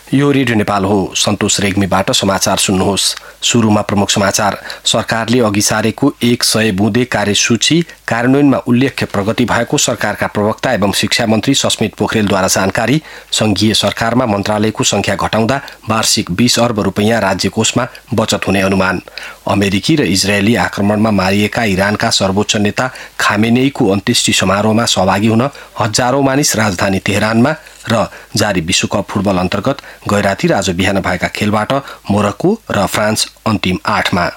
यो रेडियो नेपाल हो। सन्तोष रेग्मीबाट समाचार सुन्नुहोस्। सुरुमा प्रमुख समाचार। सरकारले अघि सारेको 100 बुँदे कार्यसूची कार्यान्वयनमा उल्लेख्य प्रगति भएको सरकारका प्रवक्ता एवं शिक्षा मन्त्री सस्मित पोखरेलद्वारा जानकारी। संघीय सरकारमा मन्त्रालयको संख्या घटाउँदा वार्षिक 20 अर्ब रुपैयाँ राज्य कोषमा बचत हुने अनुमान। अमेरिकी र इजरायली आक्रमणमा मारिएका इरानका सर्वोच्च नेता खामेनेईको अन्त्येष्टि समारोहमा सहभागी हुन हजारौं मानिस राजधानी तेहरानमा र जारी विश्वकप फुटबल अन्तर्गत गैराती आज बिहान भएका खेलबाट मोरक्को र फ्रान्स अन्तिम 8मा।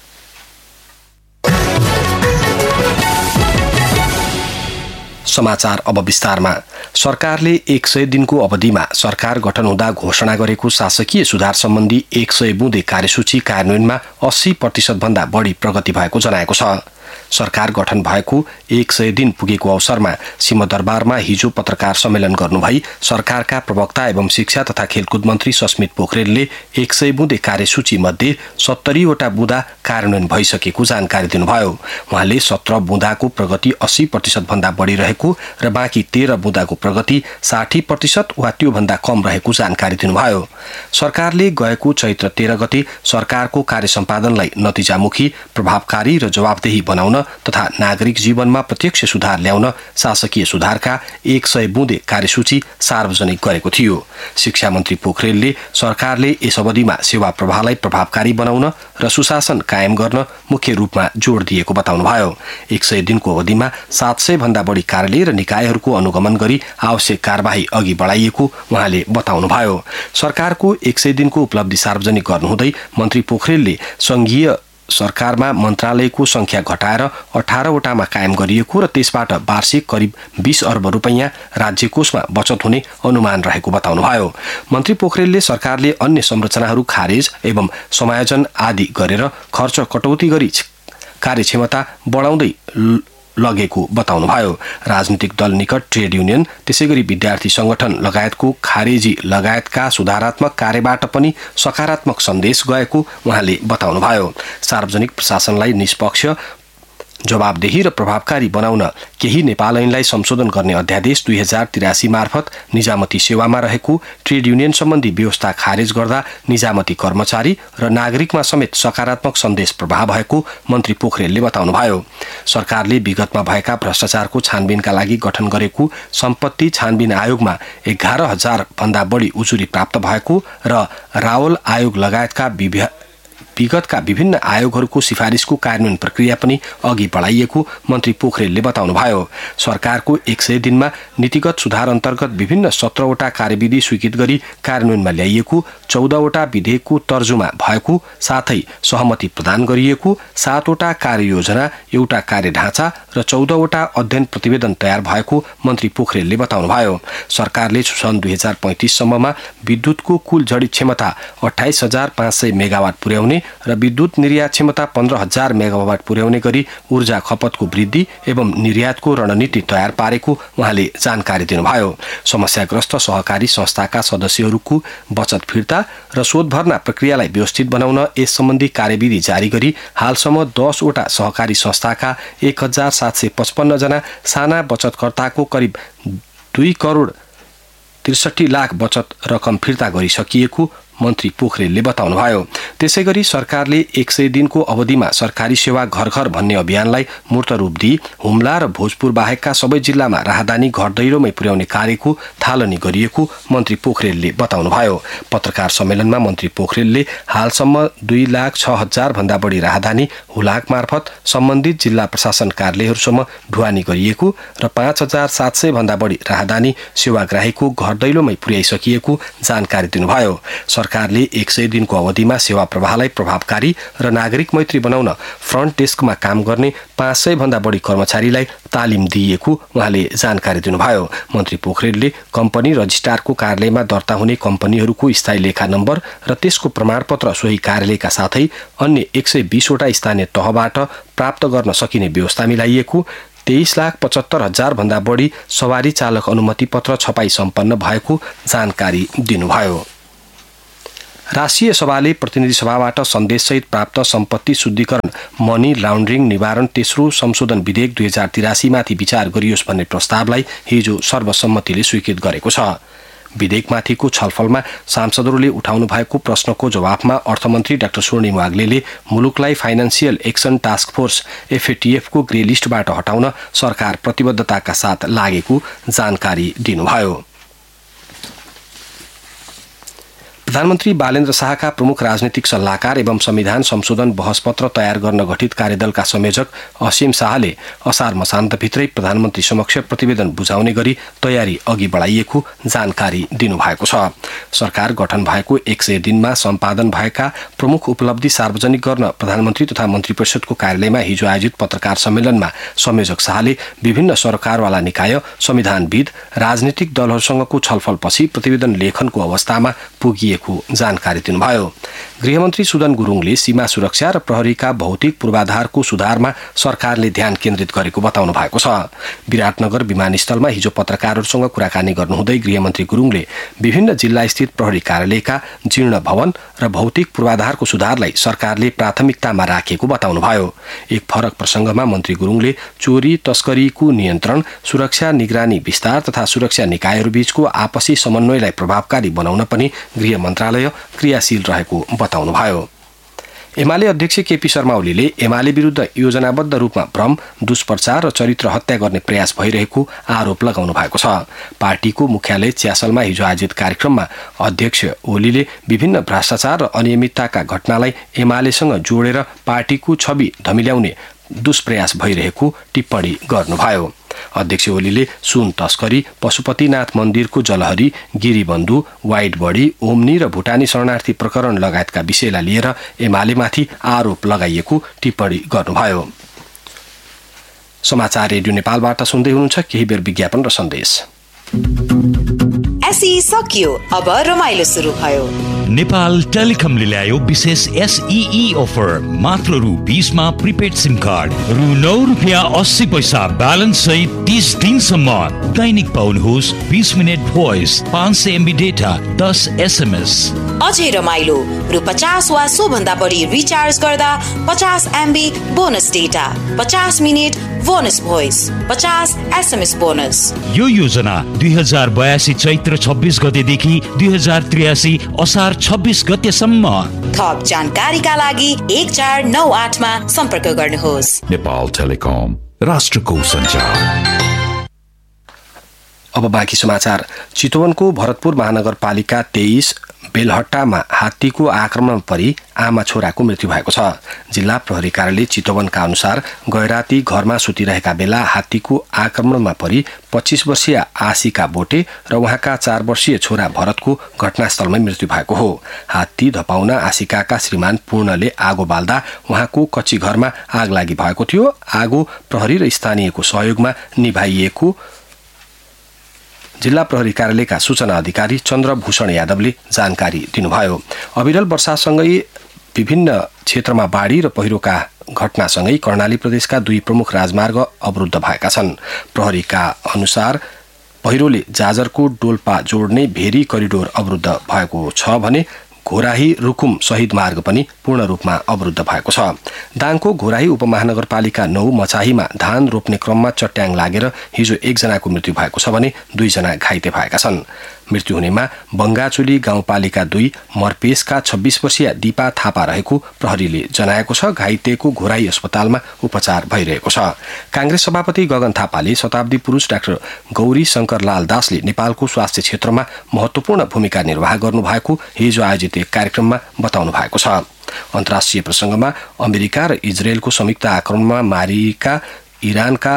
समाचार अब विस्तारमा। सरकारले 100 दिनको अवधिमा सरकार गठन हुँदा घोषणा गरेको शासकीय सुधार सम्बन्धी 100 बुँदे कार्यसूची कार्यान्वयनमा 80% भन्दा बढी प्रगति भएको जनाएको छ। सरकार गठन भएको 100 दिन पुगेको अवसरमा सिंहदरबारमा हिजो पत्रकार सम्मेलन गर्नुभई सरकारका प्रवक्ता एवं शिक्षा तथा खेलकुद मन्त्री सस्मित पोखरेलले 100 बुँदे कार्यसूची मध्ये 70 वटा बुँदा कार्यान्वयन भइसकेको जानकारी दिनुभयो। उहाँले 17 बुँदाको प्रगति 80% भन्दा बढी रहेको र बाँकी 13 बुँदाको प्रगति 60% वा त्यो भन्दा कम रहेको जानकारी दिनुभयो। सरकारले गएको चैत्र 13 गते सरकारको कार्य सम्पादनलाई नतिजामुखी, प्रभावकारी र जवाबदेही बनाउन तथा नागरिक जीवनमा प्रत्यक्ष सुधार ल्याउन शासकीय सुधारका 100 बुँदे कार्यसूची सार्वजनिक गरेको थियो। शिक्षा मन्त्री पोखरेलले सरकारले यस अवधिमा सेवा प्रवाहलाई प्रभावकारी बनाउन र सुशासन कायम गर्न मुख्य रूपमा जोड दिएको बताउनुभयो। 100 दिनको अवधिमा 700 भन्दा बढी कार्यालय र निकायहरूको अनुगमन गरी आवश्यक कार्यवाही अघि बढाइएको उहाँले बताउनुभयो। सरकारको 100 दिनको उपलब्धि सार्वजनिक गर्नुहुँदै मन्त्री पोखरेलले संघीय सरकारमा मन्त्रालयको संख्या घटाएर 18 वटामा कायम गरिएको र त्यसबाट वार्षिक करिब 20 अर्ब रुपैयाँ राज्य कोषमा बचत हुने अनुमान रहेको बताउनुभयो। मन्त्री पोखरेलले सरकारले अन्य संरचनाहरू खारेज एवं समायोजन आदि गरेर खर्च कटौती गरी कार्यक्षमता बढाउँदै लगेको बताउनुभयो। राजनीतिक दल निकट ट्रेड युनियन त्यसैगरी विद्यार्थी संगठन लगायतको खारेजी लगायतका सुधारात्मक कार्यबाट पनि सकारात्मक सन्देश गएको उहाँले बताउनुभयो। सार्वजनिक प्रशासनलाई निष्पक्ष, जवाबदेही र प्रभावकारी बनाउन केही नेपाल ऐनलाई संशोधन गर्ने अध्यादेश 2083 मार्फत निजामती सेवामा रहेको ट्रेड युनियन सम्बन्धी व्यवस्था खारेज गर्दा निजामती कर्मचारी र नागरिकमा समेत सकारात्मक सन्देश प्रभाव भएको मन्त्री पोखरेलले बताउनुभयो। सरकारले विगतमा भएका भ्रष्टाचारको छानबिनका लागि गठन गरेको सम्पत्ति छानबिन आयोगमा 11,000 भन्दा बढी उजुरी प्राप्त भएको र रावल आयोग लगायतका विगतका विभिन्न आयोगहरूको सिफारिसको कार्यान्वयन प्रक्रिया पनि अघि बढाइएको मन्त्री पोखरेलले बताउनुभयो। सरकारको 100 दिनमा नीतिगत सुधार अन्तर्गत विभिन्न 17 वटा कार्यविधि स्वीकृत गरी कार्यान्वयनमा ल्याइएको, 14 वटा विधेयकको तर्जुमा भएको, साथै सहमति प्रदान गरिएको, 7 वटा कार्ययोजना, एउटा कार्य ढाँचा र 14 वटा अध्ययन प्रतिवेदन तयार भएको मन्त्री पोखरेलले बताउनुभयो। सरकारले सन् 2035 सम्ममा विद्युतको कुल जडित क्षमता 28,500 मेगावाट पुर्याउने र विद्युत निर्यात क्षमता 15,000 मेगावाट पुर्याउने गरी ऊर्जा खपतको वृद्धि एवं निर्यातको रणनीति तयार पारेको उहाँले जानकारी दिनुभयो। समस्याग्रस्त सहकारी संस्थाका सदस्यहरूको बचत फिर्ता र शोध भर्ना प्रक्रियालाई व्यवस्थित बनाउन यस सम्बन्धी कार्यविधि जारी गरी हालसम्म 10 वटा सहकारी संस्थाका 1,755 जना साना बचतकर्ताको करिब 2 करोड 63 लाख बचत रकम फिर्ता गरिसकिएको मन्त्री पोखरेलले बताउनुभयो। त्यसैगरी सरकारले 100 दिनको अवधिमा सरकारी सेवा घर घर भन्ने अभियानलाई मूर्त रूप दिई हुम्ला र भोजपुर बाहेकका सबै जिल्लामा राहदानी घर दैलोमै पुर्याउने कार्यको थालनी गरिएको मन्त्री पोखरेलले बताउनुभयो। पत्रकार सम्मेलनमा मन्त्री पोखरेलले हालसम्म 2,06,000 भन्दा बढी राहदानी हुलाक मार्फत सम्बन्धित जिल्ला प्रशासन कार्यालयहरूसम्म ढुवानी गरिएको र 5,700 भन्दा बढी राहदानी सेवाग्राहीको घर दैलोमै पुर्याइसकिएको जानकारी दिनुभयो। सरकारले 100 दिनको अवधिमा सेवा प्रवाहलाई प्रभावकारी र नागरिक मैत्री बनाउन फ्रन्ट डेस्कमा काम गर्ने 500 भन्दा बढी कर्मचारीलाई तालिम दिइएको उहाँले जानकारी दिनुभयो। मन्त्री पोखरेलले कम्पनी रजिस्ट्रारको कार्यालयमा दर्ता हुने कम्पनीहरूको स्थायी लेखा नम्बर र त्यसको प्रमाणपत्र सोही कार्यालयका साथै अन्य 120 वटा स्थानीय तहबाट प्राप्त गर्न सकिने व्यवस्था मिलाइएको, 23,75,000 भन्दा बढी सवारी चालक अनुमति पत्र छपाई सम्पन्न भएको जानकारी दिनुभयो। राष्ट्रिय सभाले प्रतिनिधि सभाबाट सन्देशसहित प्राप्त सम्पत्ति शुद्धिकरण मनी लाउन्ड्रिङ निवारण तेस्रो संशोधन विधेयक 2083 माथि विचार गरियोस् भन्ने प्रस्तावलाई हिजो सर्वसम्मतिले स्वीकृत गरेको छ। विधेयकमाथिको छलफलमा सांसदहरूले उठाउनु भएको प्रश्नको जवाफमा अर्थमन्त्री डाक्टर स्वर्णिम वाग्लेले मुलुकलाई financial action task force FATF को ग्रे लिस्टबाट हटाउन सरकार प्रतिबद्धताका साथ लागेको जानकारी दिनुभयो। प्रधानमन्त्री बालेन्द्र शाहका प्रमुख राजनीतिक सल्लाहकार एवं संविधान संशोधन बहसपत्र तयार गर्न गठित कार्यदलका संयोजक असीम शाहले असार मसान्तभित्रै प्रधानमन्त्री समक्ष प्रतिवेदन बुझाउने गरी तयारी अघि बढाइएको जानकारी दिनुभएको छ। सरकार गठन भएको 100 दिनमा सम्पादन भएका प्रमुख उपलब्धि सार्वजनिक गर्न प्रधानमन्त्री तथा मन्त्री परिषदको कार्यालयमा हिजो आयोजित पत्रकार सम्मेलनमा संयोजक शाहले विभिन्न सरकारवाला निकाय, संविधानविद, राजनीतिक दलहरूसँगको छलफलपछि प्रतिवेदन लेखनको अवस्थामा पुगिएको जानकारी दिनुभयो। गृहमन्त्री सुदन गुरुङले सीमा सुरक्षा र प्रहरीका भौतिक पूर्वाधारको सुधारमा सरकारले ध्यान केन्द्रित गरेको बताउनु भएको छ। विराटनगर विमानस्थलमा हिजो पत्रकारहरूसँग कुराकानी गर्नुहुँदै गृहमन्त्री गुरुङले विभिन्न जिल्ला स्थित प्रहरी कार्यालयका जीर्ण भवन र भौतिक पूर्वाधारको सुधारलाई सरकारले प्राथमिकतामा राखेको बताउनुभयो। एक फरक प्रसंगमा मन्त्री गुरुङले चोरी तस्करीको नियन्त्रण, सुरक्षा निगरानी विस्तार तथा सुरक्षा निकायहरूबीचको आपसी समन्वयलाई प्रभावकारी बनाउन पनि गृह मन्त्रालय क्रियाशील रहेको बताउनुभयो। एमाले अध्यक्ष केपी शर्मा ओलीले एमाले विरुद्ध योजनाबद्ध रूपमा भ्रम, दुष्प्रचार र चरित्र हत्या गर्ने प्रयास भइरहेको आरोप लगाउनु भएको छ। पार्टीको मुख्यालय च्यासलमा हिजो आयोजित कार्यक्रममा अध्यक्ष ओलीले विभिन्न भ्रष्टाचार र अनियमितताका घटनालाई एमालेसँग जोडेर पार्टीको छवि धमिल्याउने दुष्प्रयास भइरहेको टिप्पणी गर्नुभयो। अध्यक्ष ओलीले सुन तस्करी, पशुपतिनाथ मन्दिरको जलहरी, गिरीबन्धु, वाइट बडी, ओम्नी र भुटानी शरणार्थी प्रकरण लगायतका विषयलाई लिएर एमालेमाथि आरोप लगाइएको टिप्पणी गर्नुभयो। समाचार रेडियो नेपालबाट सुन्दै हुनुहुन्छ। केही बेर विज्ञापन र सन्देश। एसई सकियो, अब रमाइलो सुरु भयो। नेपाल टेलिकमले ल्यायो विशेष SEE अफर। मात्र रु 20 मा प्रिपेड सिम कार्ड, रु 9.80 ब्यालेन्स सहित 30 दिनसम्म। दैनिक पाउनुहोस् 20 minute voice, 500 MB data, 10 SMS। अझै रमाइलो, रु 50 वा सोभन्दा बढी रिचार्ज गर्दा 50 MB bonus data, 50 minute bonus voice, 50 SMS bonus. यो योजना 2082 चैत्र 26 गतेदेखि 2083 असार 26 गतेसम्म। थप जानकारीका लागि 1498 मा सम्पर्क गर्नुहोस्। नेपाल टेलिकम, राष्ट्रको सञ्चार। अब बाँकी समाचार। चितवनको भरतपुर महानगरपालिका 23 बेलहट्टामा हात्तीको आक्रमण परि आमा छोराको मृत्यु भएको छ। जिल्ला प्रहरी कार्यालय चितवनका अनुसार गैराती घरमा सुतिरहेका बेला हात्तीको आक्रमणमा परि 25 वर्षीय आशिका बोटे र उहाँका 4 वर्षीय छोरा भरतको घटनास्थलमै मृत्यु भएको हो। हात्ती धपाउन आशिकाका श्रीमान पूर्णले आगो बाल्दा उहाँको कच्ची घरमा आग लागि भएको थियो। आगो प्रहरी र स्थानीयको सहयोगमा निभाइएको जिल्ला प्रहरी कार्यालयका सूचना अधिकारी चन्द्रभूषण यादवले जानकारी दिनुभयो। अविरल वर्षासँगै विभिन्न क्षेत्रमा बाढी र पहिरोका घटनासँगै कर्णाली प्रदेशका 2 प्रमुख राजमार्ग अवरुद्ध भएका छन्। प्रहरीका अनुसार पहिरोले जाजरकोट डोल्पा जोड्ने भेरी करिडोर अवरुद्ध भएको छ भने घोराही रुकुम शहीद मार्ग पनि पूर्ण रूपमा अवरुद्ध भएको छ। दाङको घोराही उपमहानगरपालिका 9 मचाहीमा धान रोप्ने क्रममा चट्याङ लागेर हिजो 1 जनाको मृत्यु भएको छ भने 2 जना घाइते भएका छन्। मृत्यु हुनेमा बंगाचुली गाउँपालिका 2 मर्पेसका 26 वर्षीय दीपा थापा रहेको प्रहरीले जनाएको छ। घाइतेको घोराही अस्पतालमा उपचार भइरहेको छ। कांग्रेस सभापति गगन थापाले शताब्दी पुरुष डाक्टर गौरी शंकर लाल दासले नेपालको स्वास्थ्य क्षेत्रमा महत्वपूर्ण भूमिका निर्वाह गर्नुभएको हिजो आयोजित एक कार्यक्रममा बताउनु भएको छ। अन्तर्राष्ट्रिय प्रसंगमा अमेरिका र इजरायलको संयुक्त आक्रमणमा मारिएका इरानका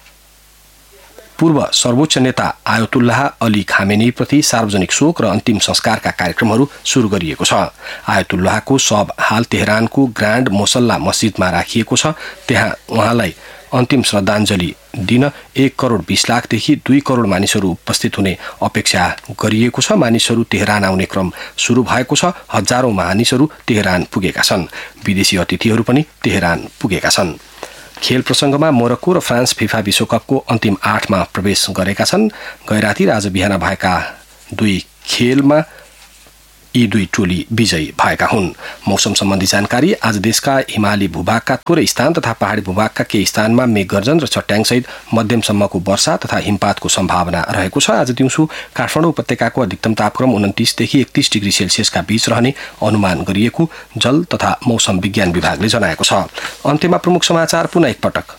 पूर्व सर्वोच्च नेता आयतुल्लाह अली खामेनी प्रति सार्वजनिक शोक र अन्तिम संस्कारका कार्यक्रमहरू शुरू गरिएको छ। आयतुल्लाहको शव हाल तेहरानको ग्रान्ड मोसल्ला मस्जिदमा राखिएको छ। त्यहाँ उहाँलाई अन्तिम श्रद्धाञ्जली दिन 1 करोड 20 लाखदेखि 2 करोड मानिसहरू उपस्थित हुने अपेक्षा गरिएको छ। मानिसहरू तेहरान आउने क्रम शुरू भएको छ। हजारौं मानिसहरू तेहरान पुगेका छन्। विदेशी अतिथिहरू पनि तेहरान पुगेका छन्। खेल प्रसंगमा मोरक्को र फ्रान्स फिफा विश्वकपको अन्तिम 8 मा प्रवेश गरेका छन्। गैराती आज बिहान भएका 2 खेलमा यी दुई टोली विजयी भएका हुन्। मौसम सम्बन्धी जानकारी। आज देशका हिमाली भूभागका थोरै स्थान तथा पहाडी भूभागका केही स्थानमा मेघगर्जन र चट्याङसहित मध्यमसम्मको वर्षा तथा हिमपातको सम्भावना रहेको छ। आज दिउँसो काठमाडौँ उपत्यकाको अधिकतम तापक्रम 29 देखि 31 डिग्री सेल्सियसका बीच रहने अनुमान गरिएको जल तथा मौसम विज्ञान विभागले जनाएको छ। अन्त्यमा प्रमुख समाचार पुनः एकपटक।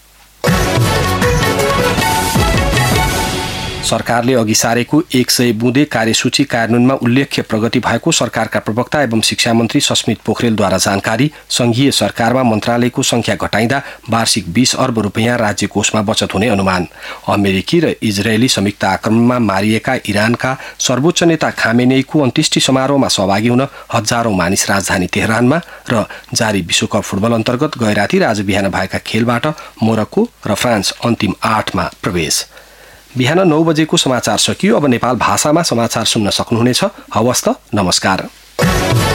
सरकारले अघि सारेको 100 बुँदे कार्यसूची कार्यान्वयनमा उल्लेख्य प्रगति भएको सरकारका प्रवक्ता एवं शिक्षा मन्त्री सस्मित पोखरेलद्वारा जानकारी। संघीय सरकारमा मन्त्रालयको संख्या घटाइँदा वार्षिक 20 अर्ब रुपैयाँ राज्य कोषमा बचत हुने अनुमान। अमेरिकी र इजरायली संयुक्त आक्रमणमा मारिएका इरानका सर्वोच्च नेता खामेनेईको अन्त्येष्टि समारोहमा सहभागी हुन हजारौं मानिस राजधानी तेहरानमा र जारी विश्वकप फुटबल अन्तर्गत गैराती र आज बिहान भएका खेलबाट मोरक्को र फ्रान्स अन्तिम 8 मा प्रवेश। बिहान 9 बजेको समाचार सकियो। अब नेपाल भाषामा समाचार सुन्न सक्नुहुनेछ। हवस् त, नमस्कार।